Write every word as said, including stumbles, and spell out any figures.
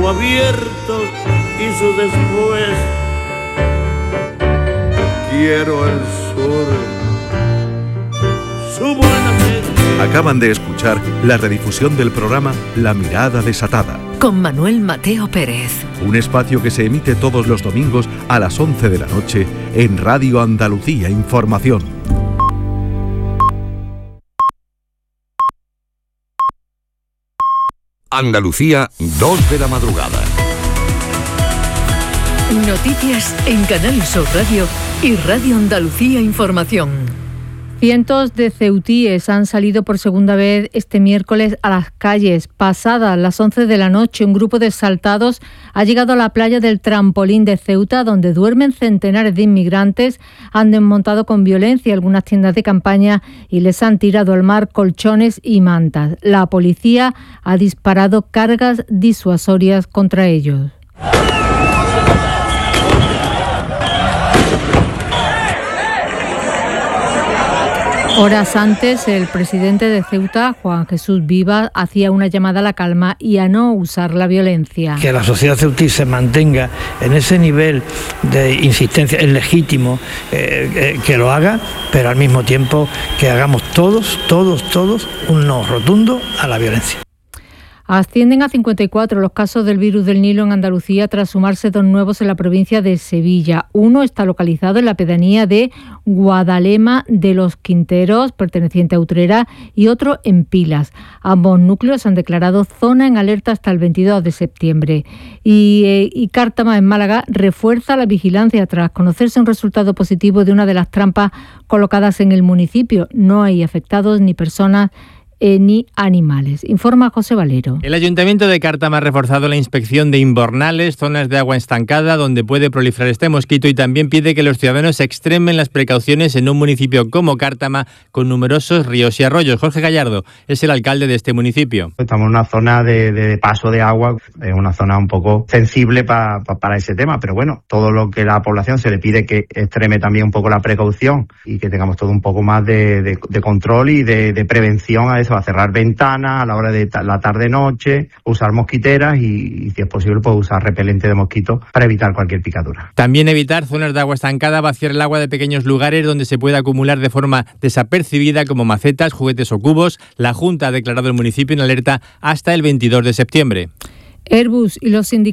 campo abierto y su después. Quiero el sur, su buena gente. Acaban de escuchar la redifusión del programa La Mirada Desatada, con Manuel Mateo Pérez. Un espacio que se emite todos los domingos a las once de la noche en Radio Andalucía Información. Andalucía, dos de la madrugada. Noticias en Canal Sur Radio y Radio Andalucía Información. Cientos de ceutíes han salido por segunda vez este miércoles a las calles. Pasadas las once de la noche, un grupo de exaltados ha llegado a la playa del Trampolín de Ceuta, donde duermen centenares de inmigrantes. Han desmontado con violencia algunas tiendas de campaña y les han tirado al mar colchones y mantas. La policía ha disparado cargas disuasorias contra ellos. Horas antes, el presidente de Ceuta, Juan Jesús Vivas, hacía una llamada a la calma y a no usar la violencia. Que la sociedad ceutí se mantenga en ese nivel de insistencia es legítimo, eh, eh, que lo haga, pero al mismo tiempo que hagamos todos, todos, todos un no rotundo a la violencia. Ascienden a cincuenta y cuatro los casos del virus del Nilo en Andalucía tras sumarse dos nuevos en la provincia de Sevilla. Uno está localizado en la pedanía de Guadalema de los Quinteros, perteneciente a Utrera, y otro en Pilas. Ambos núcleos han declarado zona en alerta hasta el veintidós de septiembre. Y, eh, y Cártama, en Málaga, refuerza la vigilancia tras conocerse un resultado positivo de una de las trampas colocadas en el municipio. No hay afectados ni personas Eh, ni animales. Informa José Valero. El Ayuntamiento de Cártama ha reforzado la inspección de invernales, zonas de agua estancada donde puede proliferar este mosquito, y también pide que los ciudadanos extremen las precauciones en un municipio como Cártama con numerosos ríos y arroyos. Jorge Gallardo es el alcalde de este municipio. Estamos en una zona de, de paso de agua, es una zona un poco sensible pa, pa, para ese tema, pero bueno, todo lo que la población se le pide que extreme también un poco la precaución y que tengamos todo un poco más de, de, de control y de, de prevención a eso, a cerrar ventanas a la hora de ta- la tarde-noche, usar mosquiteras y, y si es posible pues usar repelente de mosquitos para evitar cualquier picadura. También evitar zonas de agua estancada, vaciar el agua de pequeños lugares donde se puede acumular de forma desapercibida como macetas, juguetes o cubos. La Junta ha declarado el municipio en alerta hasta el veintidós de septiembre. Airbus y los sindicatos